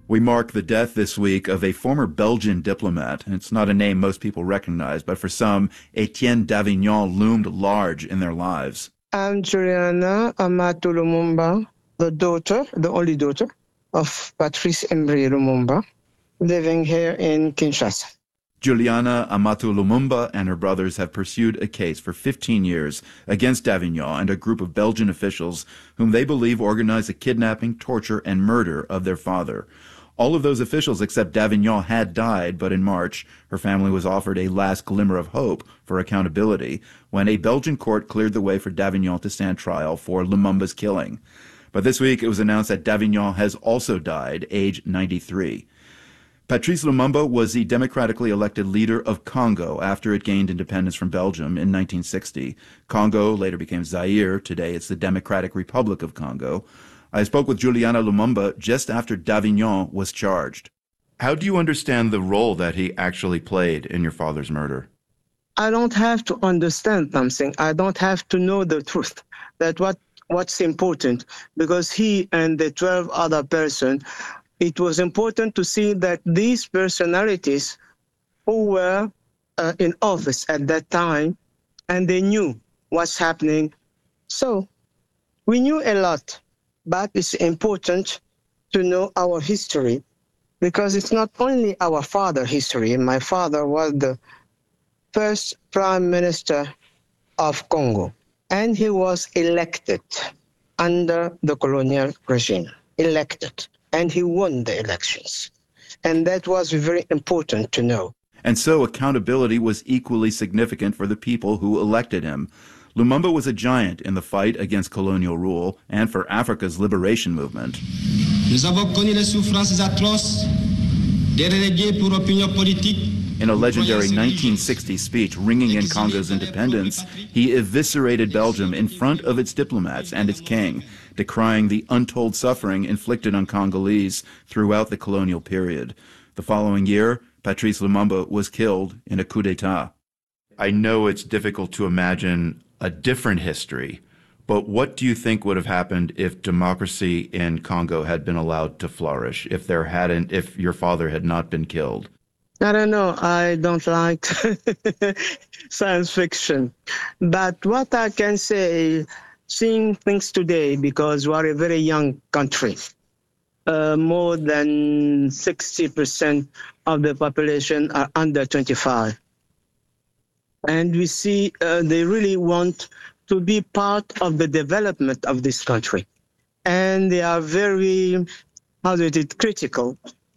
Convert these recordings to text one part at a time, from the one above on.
We mark the death this week of a former Belgian diplomat. It's not a name most people recognize, but for some, Etienne Davignon loomed large in their lives. I'm Juliana Amato Lumumba, the only daughter of Patrice Emery Lumumba, living here in Kinshasa. Juliana Amato Lumumba and her brothers have pursued a case for 15 years against Davignon and a group of Belgian officials whom they believe organized the kidnapping, torture, and murder of their father. All of those officials except Davignon had died, but in March, her family was offered a last glimmer of hope for accountability when a Belgian court cleared the way for Davignon to stand trial for Lumumba's killing. But this week, it was announced that Davignon has also died, age 93. Patrice Lumumba was the democratically elected leader of Congo after it gained independence from Belgium in 1960. Congo later became Zaire. Today, it's the Democratic Republic of Congo. I spoke with Juliana Lumumba just after Davignon was charged. How do you understand the role that he actually played in your father's murder? I don't have to understand something. I don't have to know the truth. That's what's important, because he and the 12 other persons, it was important to see that these personalities who were in office at that time, and they knew what's happening. So we knew a lot, but it's important to know our history, because it's not only our father's history. My father was the first prime minister of Congo, and he was elected under the colonial regime, elected. And he won the elections. And that was very important to know. And so accountability was equally significant for the people who elected him. Lumumba was a giant in the fight against colonial rule and for Africa's liberation movement. Nous avons connu les souffrances atroces des relégués pour opinion politique. In a legendary 1960 speech ringing in Congo's independence, he eviscerated Belgium in front of its diplomats and its king, decrying the untold suffering inflicted on Congolese throughout the colonial period. The following year, Patrice Lumumba was killed in a coup d'etat. I know it's difficult to imagine a different history, but what do you think would have happened if democracy in Congo had been allowed to flourish, if your father had not been killed? I don't know. I don't like science fiction. But what I can say, seeing things today, because we are a very young country, more than 60% of the population are under 25. And we see they really want to be part of the development of this country. And they are very, critical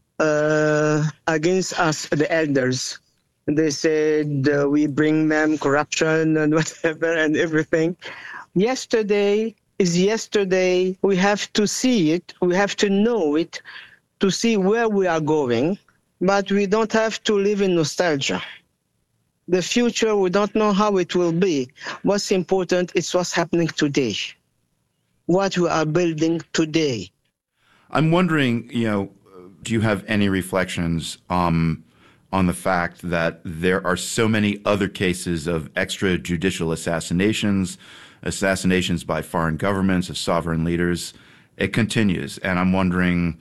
against us, the elders. They said we bring them corruption and whatever and everything. Yesterday is yesterday. We have to see it. We have to know it to see where we are going. But we don't have to live in nostalgia. The future, we don't know how it will be. What's important is what's happening today, what we are building today. I'm wondering, do you have any reflections on the fact that there are so many other cases of extrajudicial assassinations by foreign governments of sovereign leaders? It continues, and I'm wondering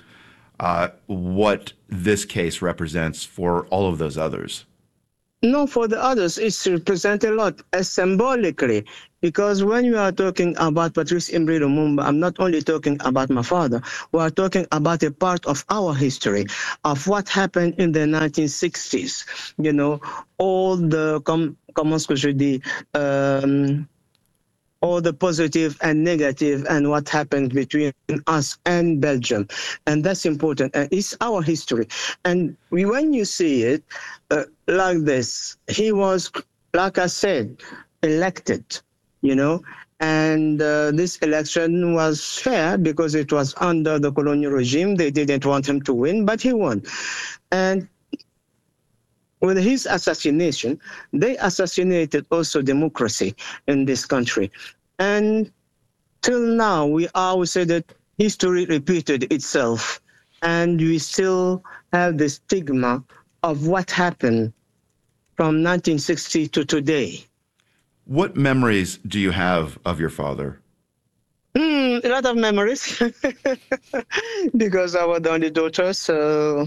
what this case represents for all of those others. No, for the others, it represents a lot, symbolically, because when you are talking about Patrice Emery Lumumba, I'm not only talking about my father, we are talking about a part of our history, of what happened in the 1960s. All the, comment est-ce que je dis, all the positive and negative and what happened between us and Belgium. And that's important. And it's our history. And when you see it like this, he was, like I said, elected, and this election was fair because it was under the colonial regime. They didn't want him to win, but he won. And with his assassination, they assassinated also democracy in this country. And till now, we always say that history repeated itself. And we still have the stigma of what happened from 1960 to today. What memories do you have of your father? A lot of memories, because I was the only daughter, so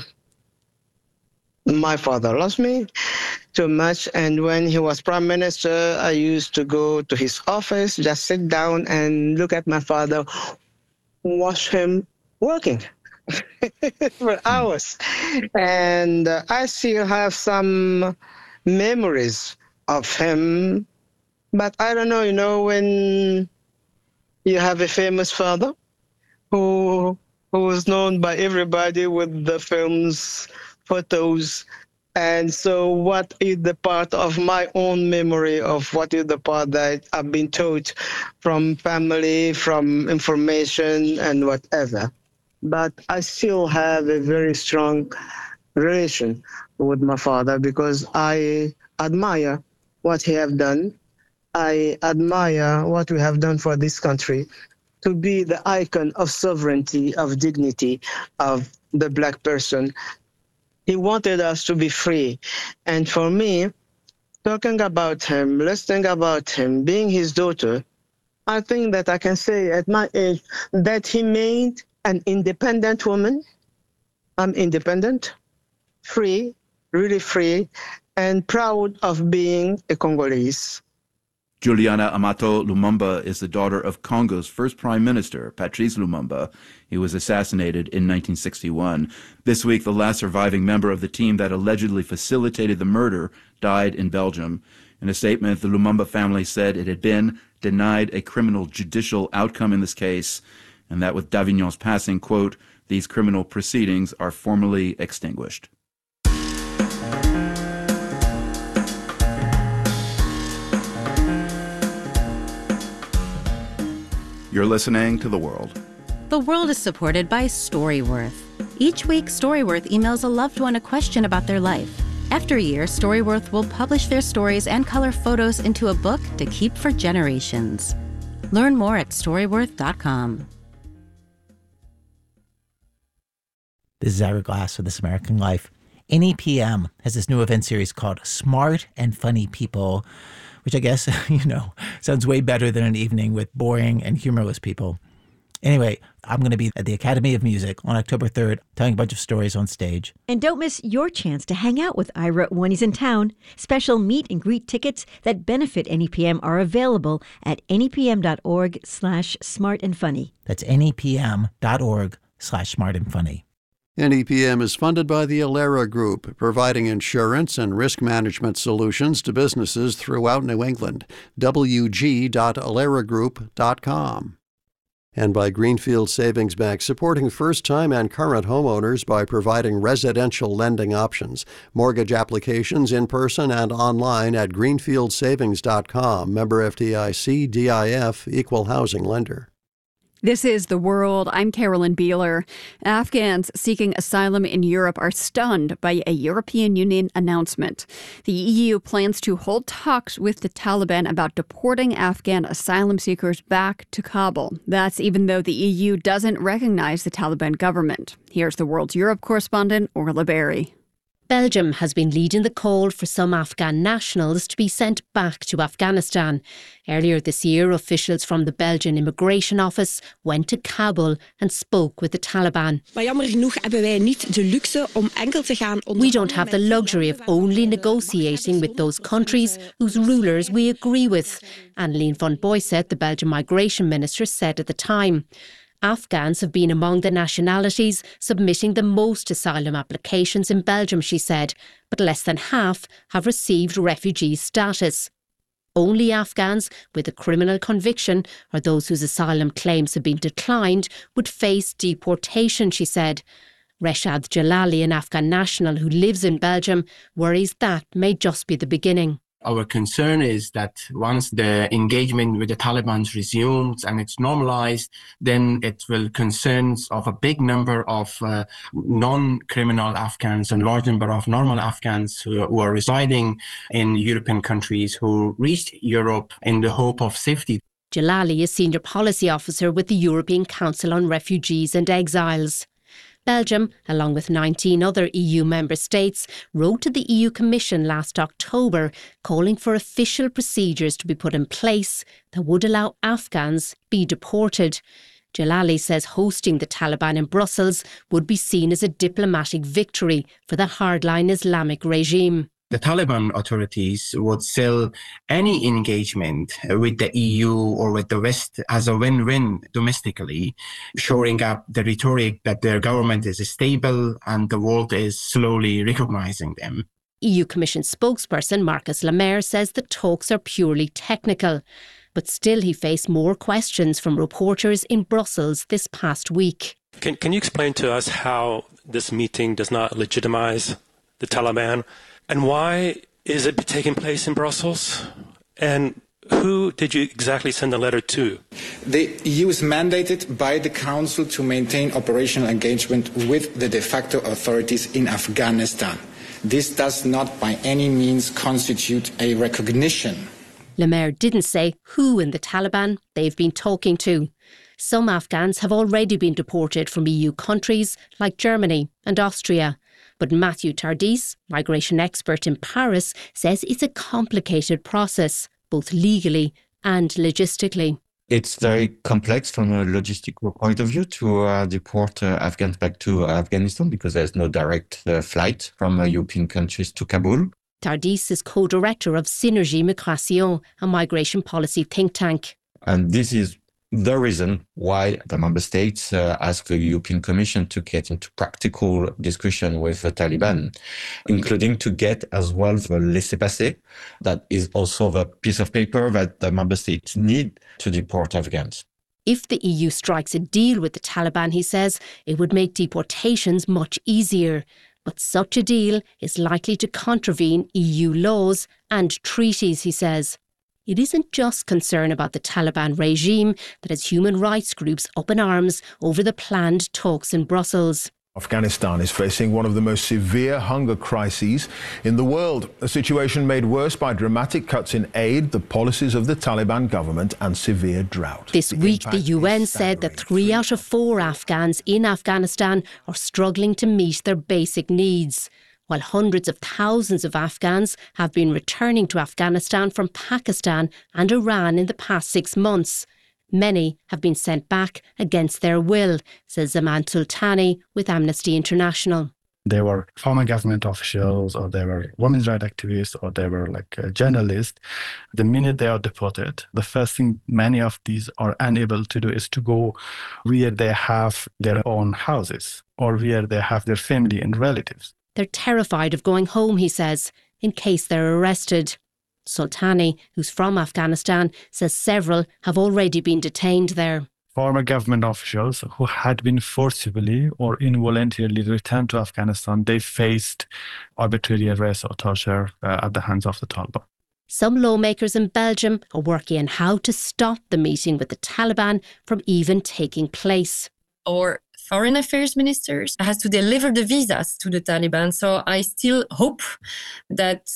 my father loves me too much. And when he was prime minister, I used to go to his office, just sit down and look at my father, watch him working for hours. And I still have some memories of him. But I don't know, when you have a famous father who was known by everybody with the films, photos. And so what is the part of my own memory of what is the part that I've been taught from family, from information and whatever. But I still have a very strong relation with my father because I admire what he have done. I admire what we have done for this country to be the icon of sovereignty, of dignity, of the Black person. He wanted us to be free. And for me, talking about him, listening about him, being his daughter, I think that I can say at my age that he made an independent woman. I'm independent, free, really free, and proud of being a Congolese. Juliana Amato Lumumba is the daughter of Congo's first prime minister, Patrice Lumumba. He was assassinated in 1961. This week, the last surviving member of the team that allegedly facilitated the murder died in Belgium. In a statement, the Lumumba family said it had been denied a criminal judicial outcome in this case, and that with Davignon's passing, quote, these criminal proceedings are formally extinguished. You're listening to The World. The World is supported by Storyworth. Each week, Storyworth emails a loved one a question about their life. After a year, Storyworth will publish their stories and color photos into a book to keep for generations. Learn more at Storyworth.com. This is Ira Glass with This American Life. NEPM has this new event series called Smart and Funny People, which I guess, sounds way better than an evening with boring and humorless people. Anyway, I'm going to be at the Academy of Music on October 3rd, telling a bunch of stories on stage. And don't miss your chance to hang out with Ira when he's in town. Special meet and greet tickets that benefit NEPM are available at nepm.org/smartandfunny. That's nepm.org/smartandfunny. NEPM is funded by the Alera Group, providing insurance and risk management solutions to businesses throughout New England. wg.aleragroup.com. And by Greenfield Savings Bank, supporting first-time and current homeowners by providing residential lending options. Mortgage applications in person and online at greenfieldsavings.com. Member FDIC, DIF, Equal Housing Lender. This is The World. I'm Carolyn Beeler. Afghans seeking asylum in Europe are stunned by a European Union announcement. The EU plans to hold talks with the Taliban about deporting Afghan asylum seekers back to Kabul. That's even though the EU doesn't recognize the Taliban government. Here's The World's Europe correspondent, Orla Berry. Belgium has been leading the call for some Afghan nationals to be sent back to Afghanistan. Earlier this year, officials from the Belgian Immigration Office went to Kabul and spoke with the Taliban. We don't have the luxury of only negotiating with those countries whose rulers we agree with, Annelien van Boyset, the Belgian Migration Minister, said at the time. Afghans have been among the nationalities submitting the most asylum applications in Belgium, she said, but less than half have received refugee status. Only Afghans with a criminal conviction or those whose asylum claims have been declined would face deportation, she said. Reshad Jalali, an Afghan national who lives in Belgium, worries that may just be the beginning. Our concern is that once the engagement with the Taliban resumes and it's normalized, then it will concerns of a big number of non-criminal Afghans and large number of normal Afghans who are residing in European countries who reached Europe in the hope of safety. Jalali is Senior Policy Officer with the European Council on Refugees and Exiles. Belgium, along with 19 other EU member states, wrote to the EU Commission last October calling for official procedures to be put in place that would allow Afghans be deported. Jalali says hosting the Taliban in Brussels would be seen as a diplomatic victory for the hardline Islamic regime. The Taliban authorities would sell any engagement with the EU or with the West as a win-win domestically, shoring up the rhetoric that their government is stable and the world is slowly recognizing them. EU Commission spokesperson Marcus Lemaire says the talks are purely technical, but still he faced more questions from reporters in Brussels this past week. Can you explain to us how this meeting does not legitimize the Taliban? And why is it taking place in Brussels? And who did you exactly send a letter to? The EU is mandated by the Council to maintain operational engagement with the de facto authorities in Afghanistan. This does not by any means constitute a recognition. Lemaire didn't say who in the Taliban they've been talking to. Some Afghans have already been deported from EU countries like Germany and Austria. But Matthew Tardis, migration expert in Paris, says it's a complicated process, both legally and logistically. It's very complex from a logistical point of view to deport Afghans back to Afghanistan because there's no direct flight from European countries to Kabul. Tardis is co-director of Synergie Migration, a migration policy think tank. And this is the reason why the member states asked the European Commission to get into practical discussion with the Taliban, including to get as well the laissez-passer, that is also the piece of paper that the member states need to deport Afghans. If the EU strikes a deal with the Taliban, he says, it would make deportations much easier. But such a deal is likely to contravene EU laws and treaties, he says. It isn't just concern about the Taliban regime that has human rights groups up in arms over the planned talks in Brussels. Afghanistan is facing one of the most severe hunger crises in the world, a situation made worse by dramatic cuts in aid, the policies of the Taliban government and severe drought. This week, the UN said that 3 out of 4 Afghans in Afghanistan are struggling to meet their basic needs, while hundreds of thousands of Afghans have been returning to Afghanistan from Pakistan and Iran in the past 6 months. Many have been sent back against their will, says Zaman Sultani with Amnesty International. They were former government officials, or they were women's rights activists, or they were journalists. The minute they are deported, the first thing many of these are unable to do is to go where they have their own houses or where they have their family and relatives. They're terrified of going home, he says, in case they're arrested. Sultani, who's from Afghanistan, says several have already been detained there. Former government officials who had been forcibly or involuntarily returned to Afghanistan, they faced arbitrary arrest or torture at the hands of the Taliban. Some lawmakers in Belgium are working on how to stop the meeting with the Taliban from even taking place. Our foreign affairs ministers has to deliver the visas to the Taliban. So I still hope that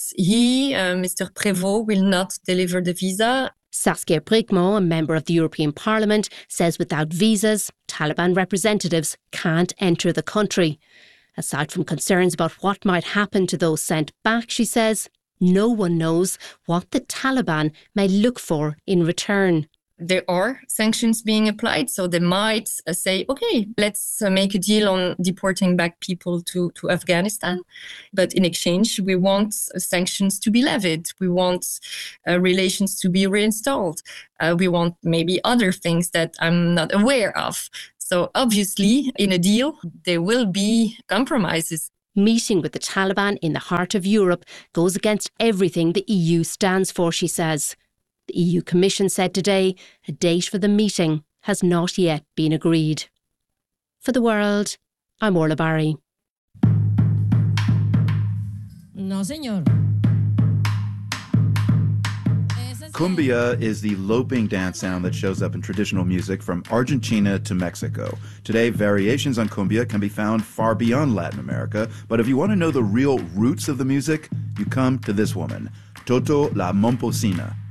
Mr. Prévost, will not deliver the visa. Saskia Brikmont, a member of the European Parliament, says without visas, Taliban representatives can't enter the country. Aside from concerns about what might happen to those sent back, she says, no one knows what the Taliban may look for in return. There are sanctions being applied, so they might say, okay, let's make a deal on deporting back people to Afghanistan. But in exchange, we want sanctions to be levied. We want relations to be reinstalled. We want maybe other things that I'm not aware of. So obviously, in a deal, there will be compromises. Meeting with the Taliban in the heart of Europe goes against everything the EU stands for, she says. The EU Commission said today a date for the meeting has not yet been agreed. For The World, I'm Orla Barry. No, señor. Cumbia is the loping dance sound that shows up in traditional music from Argentina to Mexico. Today, variations on cumbia can be found far beyond Latin America, but if you want to know the real roots of the music, you come to this woman, Toto la Momposina.